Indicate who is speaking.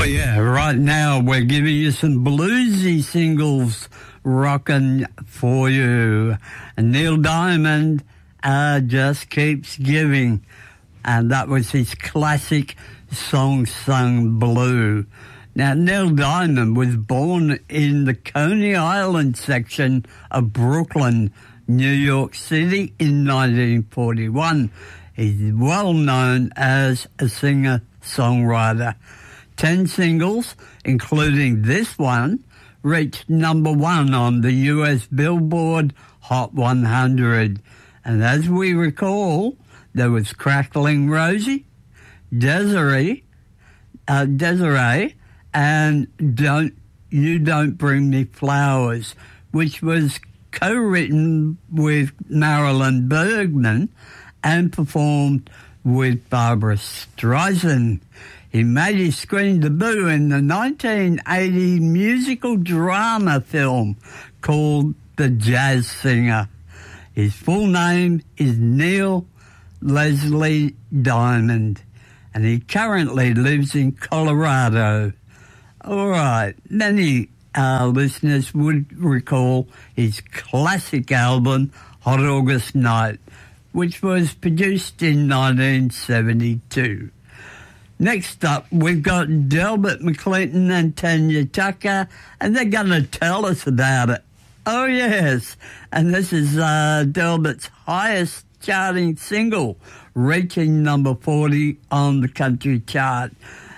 Speaker 1: Oh, yeah, right now we're giving you some bluesy singles rocking for you. And Neil Diamond just keeps giving. And that was his classic song sung blue. Now, Neil Diamond was born in the Coney Island section of Brooklyn, New York City in 1941. He's well known as a singer-songwriter. 10 singles, including this one, reached number 1 on the US Billboard Hot 100. And as we recall, there was Crackling Rosie, Desiree, and You Don't Bring Me Flowers, which was co-written with Marilyn Bergman and performed with Barbra Streisand. He made his screen debut in the 1980 musical drama film called The Jazz Singer. His full name is Neil Leslie Diamond, and he currently lives in Colorado. All right, many listeners would recall his classic album, Hot August Night, which was produced in 1972. Next up, we've got Delbert McClinton and Tanya Tucker, and they're going to tell us about it. Oh, yes. And this is Delbert's highest charting single, reaching number 40 on the country chart.